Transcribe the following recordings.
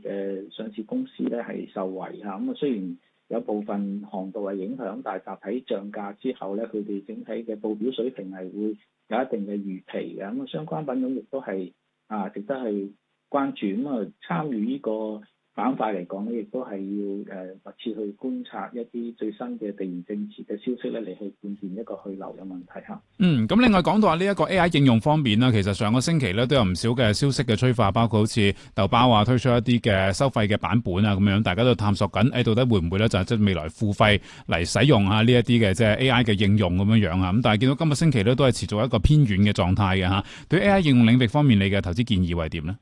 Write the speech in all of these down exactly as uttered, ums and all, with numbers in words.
嘅上市公司咧係受惠嚇。咁啊雖然有部分航道係影響，但係集體漲價之後咧，佢哋整體嘅報表水平係會有一定嘅預期嘅。咁啊相關品種亦都係啊值得去關注。咁啊參與呢個板塊嚟講咧，亦都係要誒密切去觀察一啲最新嘅地緣政治嘅消息咧，嚟去判斷一個去留嘅問題嚇。 嗯，咁另外講到話呢一個 A I 應用方面啦，其實上個星期咧都有唔少嘅消息嘅催化，包括好似豆包啊推出一啲嘅收費嘅版本啊咁樣，大家都探索緊，誒、哎、到底會唔會咧就係即係未來付費嚟使用啊呢一啲嘅即係 A I 嘅應用咁樣樣啊。咁但係見到今個星期咧都係持續一個偏軟嘅狀態嘅嚇。對於 A I 應用領域方面，你嘅投資建議為點呢？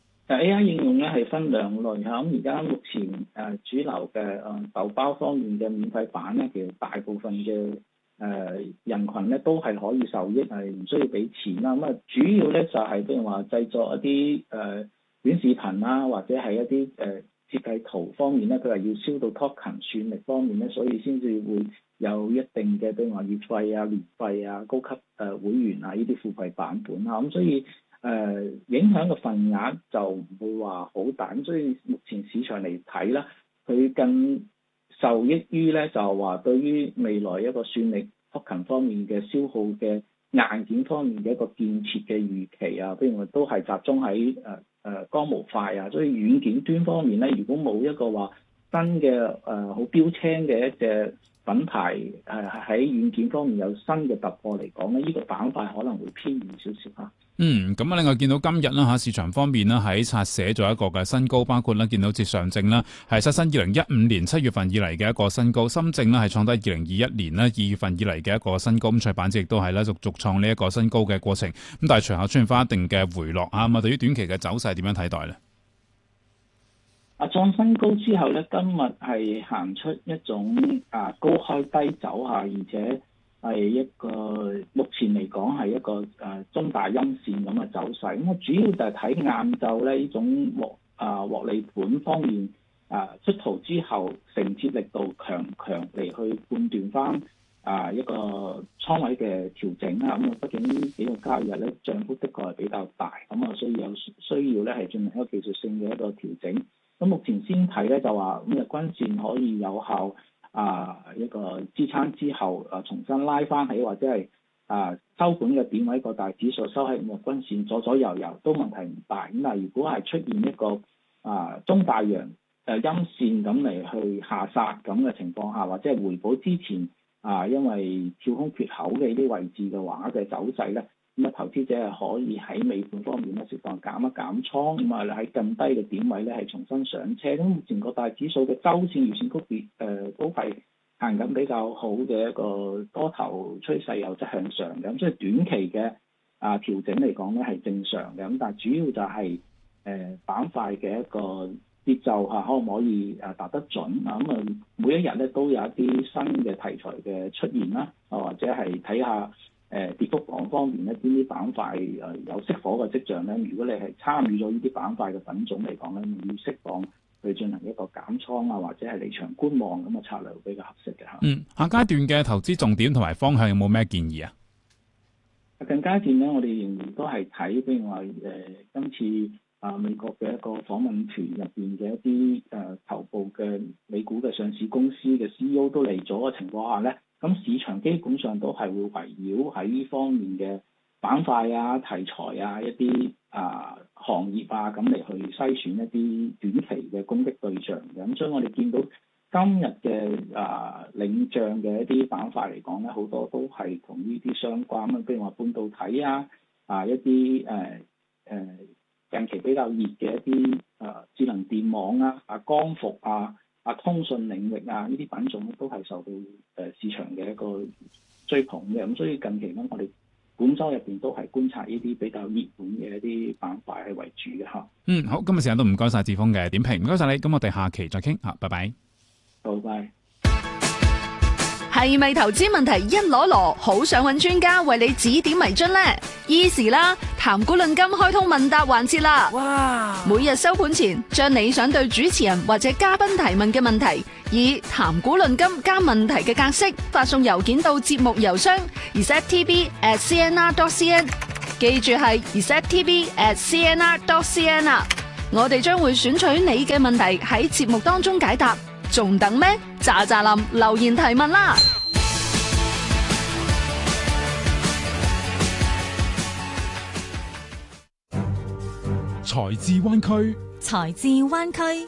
A I 應用咧係分兩類嚇，咁而家目前誒主流嘅誒豆包方面嘅免費版咧，其實大部分嘅誒人群咧都係可以受益，係唔需要俾錢啦。咁啊，主要咧就係譬如話製作一啲誒短視頻啦，或者係一啲誒設計圖方面咧，佢係要燒到 token 算力方面咧，所以先至會有一定嘅譬如話月費啊、年費啊、高級誒會員啊呢啲付費版本啊，咁所以。誒、呃、影響嘅份額就唔會話好大，咁所以目前市場嚟睇啦，佢更受益於咧就話對於未來一個算力 token 方面嘅消耗嘅硬件方面嘅一個建設嘅預期啊，譬如話都係集中喺誒誒光模塊啊，所以軟件端方面咧，如果冇一個話新嘅誒好標青嘅一隻品牌誒喺軟件方面有新嘅突破嚟講咧，呢、這個板塊可能會偏軟少少嚇。 嗯，咁啊，另外見到今日啦嚇，市場方面啦喺刷寫咗一個嘅新高，包括啦見到浙上證啦係刷新二零一五年七月份以嚟嘅一個新高，深證啦係創低二零二一年啦二月份以嚟嘅一個新高，咁創板指亦都係啦續續創呢一個新高嘅過程。咁但係隨後出現翻一定嘅回落啊，咁啊，對於短期嘅走勢點樣睇待呢？ 啊，創新高之後咧，今日係行出一種啊高開低走下，而且係一個目前嚟講係一個誒、啊、中大陰線咁嘅走勢。咁啊，主要就係睇晏晝咧呢種獲啊獲利盤方面啊出圖之後承接力度強強嚟去判斷翻啊一個倉位嘅調整啊。咁啊，畢竟呢幾個交易日咧漲幅的確係比較大，咁啊，所以有需要咧係進行一個技術性嘅一個調整。咁目前先睇咧就話咁日均線可以有效啊一個支撐之後啊重新拉翻起，或者係啊收盤嘅點位個大指數收喺五日均線左左右右都問題唔大。咁但係如果係出現一個啊中大陽誒陰線咁嚟去下殺咁嘅情況下，或者係回補之前啊因為跳空缺口嘅呢啲位置嘅話嘅走勢咧。咁啊，投資者係可以喺尾盤方面咧適當減一減倉，咁啊喺更低嘅點位咧係重新上車。咁目前個大指數嘅周線、月線曲別誒、呃、都係行緊比較好嘅一個多頭趨勢，又即向上嘅。咁所以短期嘅啊調整嚟講咧係正常嘅。咁但係主要就係誒板塊嘅一個節奏嚇，可唔可以誒達得準啊？咁啊每一日咧都有一啲新嘅題材嘅出現啦，啊或者係睇下。誒跌幅榜方面咧，邊啲板塊誒有熄火嘅跡象咧？如果你係參與咗呢啲板塊嘅品種嚟講咧，要適當去進行一個減倉啊，或者係離場觀望咁嘅策略會比較合適嘅嚇。 嗯，下階段嘅投資重點同埋方向有冇咩建議啊？ 近階段咧，我哋仍然都係睇，譬如話誒、呃、今次啊美國嘅一個訪問團入邊嘅一啲誒、呃、頭部嘅美股嘅上市公司嘅 C E O 都嚟咗嘅情況下咧。咁市場基本上都係會圍繞喺呢方面嘅板塊啊、題材啊、一啲啊行業啊咁嚟去篩選一啲短期嘅攻擊對象嘅。咁所以我哋見到今日嘅啊領漲嘅一啲板塊嚟講咧，好多都係同呢啲相關啊，譬如話半導體啊、啊一啲誒誒近期比較熱嘅一啲啊智能電網啊、啊光伏啊。啊，通訊領域啊，呢啲品種都係受到誒、呃、市場嘅一個追捧嘅，咁所以近期咧，我哋本周入邊都係觀察呢啲比較熱門嘅一啲板塊係為主嘅嚇。 嗯，好，今日時間都唔該晒志峰嘅點評，唔該晒你，咁我哋下期再傾嚇，拜拜。 好，拜。 係咪投資問題一籮籮，好想揾專家為你指點迷津呢？Easy 啦，談股論金開通問答環節啦！哇！每日收盤前，將你想對主持人或者嘉賓提問嘅問題，以談股論金加問題嘅格式發送郵件到節目郵箱 resettv at cnr dot cn， 記住係 resettv at cnr dot cn 啊！ 我哋將會選取你嘅問題喺節目當中解答，仲等咩？喳喳林留言提問啦！ 財智灣區， 財智灣區。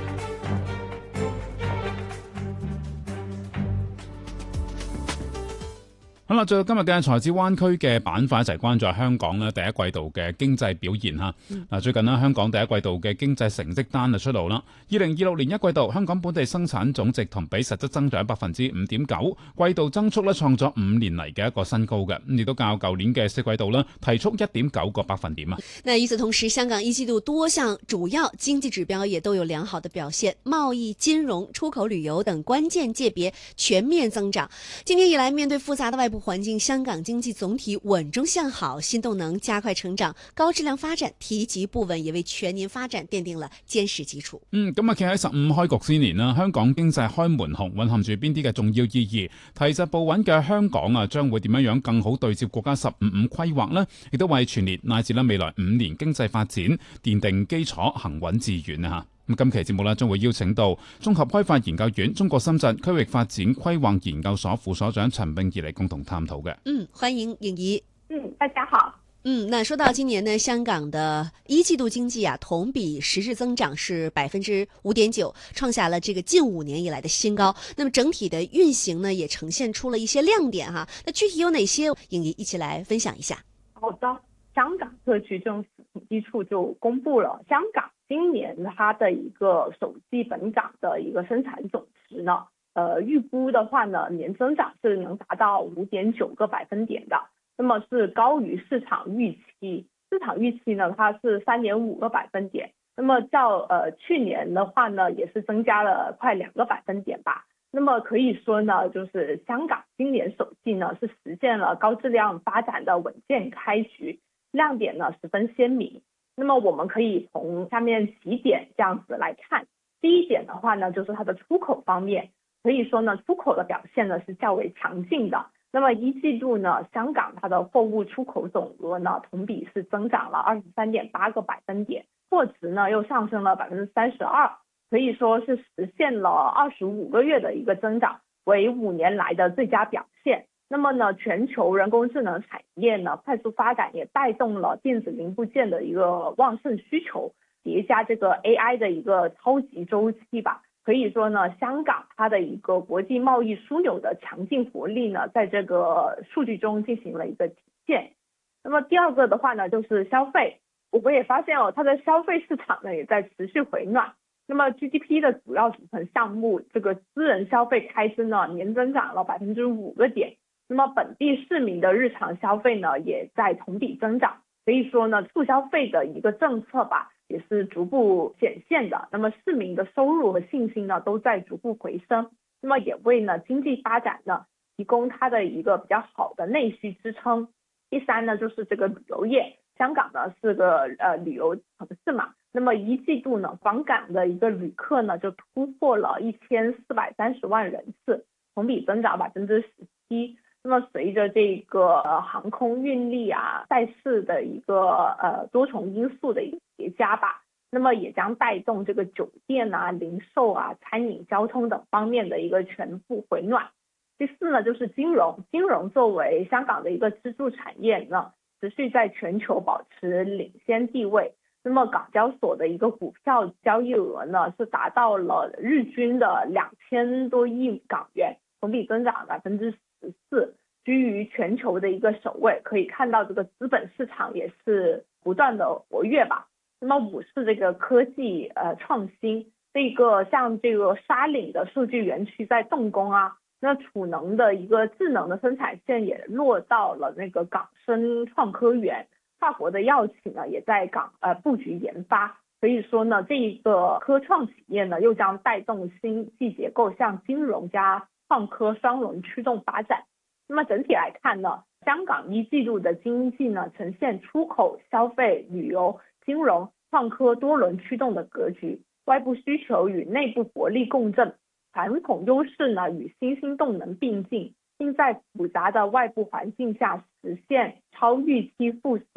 好啦，最後今日嘅財智灣區嘅板塊一齊關注香港咧第一季度嘅經濟表現吓。嗱、嗯，最近咧香港第一季度嘅經濟成績單就出爐啦。二零二六年一季度，香港本地生產總值同比實質增長百分之五點九，季度增速咧創咗五年嚟嘅一個新高嘅，咁亦都較舊年嘅四季度咧提速一點九個百分點啊。 那與此同時，香港一季度多項主要經濟指標也都有良好的表現，貿易、金融、出口、旅遊等關鍵界別全面增長。今年以來，面對複雜的外部環境，香港經濟總體穩中向好，新動能加快成長，高質量發展提及不穩，也為全年發展奠定了堅實基礎。 嗯，咁啊，企喺十五開局之年啦，香港經濟開門紅，蘊含住邊啲嘅重要意義？提實步穩嘅香港啊，將會點樣樣更好對接國家十五五規劃呢？亦都為全年乃至咧未來五年經濟發展奠定基礎，行穩致遠啊！咁今期節目咧，將會邀請到綜合開發研究院中國深圳區域發展規劃研究所副所長陳詠儀嚟共同探討嘅。 嗯，歡迎詠儀。 嗯，大家好。 嗯，那說到今年呢，香港的一季度經濟啊，同比實質增長是百分之五點九，創下了這個近五年以來的新高。那麼整體的運行呢，也呈現出了一些亮點哈。那具體有哪些？詠儀一起來分享一下。 好的，香港特區政府統計處就公布了香港今年它的一個首季本港的一個生產總值呢，呃，預估的話呢，年增長是能達到五點九個百分點的，那麼是高於市場預期。市場預期呢，它是三點五個百分點，那麼較呃去年的話呢，也是增加了快兩個百分點吧。那麼可以說呢，就是香港今年首季呢，是實現了高質量發展的穩健開局，亮點呢十分鮮明。那麼我們可以從下面幾點這樣子來看。第一點的話呢，就是它的出口方面，可以說呢，出口的表現呢是較為強勁的。那麼一季度呢，香港它的貨物出口總額呢，同比是增長了二十三點八個百分點，貨值呢又上升了百分之三十二，可以說是實現了二十五個月的一個增長，為五年來的最佳表現。那麼呢，全球人工智能產業呢快速發展，也帶動了電子零部件的一個旺盛需求，疊加這個 A I 的一個超級周期吧。可以說呢，香港它的一個國際貿易樞紐的強勁活力呢，在這個數據中進行了一個體現。那麼第二個的話呢，就是消費，我們也發現哦，它的消費市場呢也在持續回暖。那麼 G D P 的主要組成項目，這個私人消費開支呢年增長了百分之五個點。那麼本地市民的日常消費呢，也在同比增長，可以說呢，促消費的一個政策吧，也是逐步顯現的。那麼市民的收入和信心呢，都在逐步回升，那麼也為呢經濟發展呢提供它的一個比較好的內需支撐。第三呢，就是這個旅遊業，香港呢是個呃旅遊城市嘛，那麼一季度呢，訪港的一個旅客呢就突破了一千四百三十萬人次，同比增長百分之十七。那麼隨着這個呃航空運力啊賽事的一個呃多重因素的一個疊加吧，那麼也將帶動這個酒店啊、零售啊、餐飲、交通等方面的一個全部回暖。第四呢，就是金融，金融作為香港的一個支柱產業呢，持續在全球保持領先地位。那麼港交所的一個股票交易額呢，是達到了日均的兩千多億港元，同比增長百分之十四，居於全球的一個首位。可以看到這個資本市場也是不斷的活躍吧。那麼五是這個科技呃創新，這個像這個沙嶺的數據園區在動工啊，那儲能的一個智能的生產線也落到了那個港深創科園，跨國的藥企呢也在港呃布局研發。所以說呢，這一個科創企業呢又將帶動經濟結構向金融加創科雙輪驅動發展。那麼整體來看呢，香港一季度的經濟呢呈現出口、消費、旅遊、金融、創科多輪驅動的格局，外部需求與內部活力共振，傳統優勢呢與新興動能並進，並在複雜的外部環境下實現超預期復甦，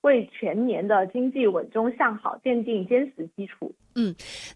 为全年的经济稳中向好奠定坚实基础。 嗯。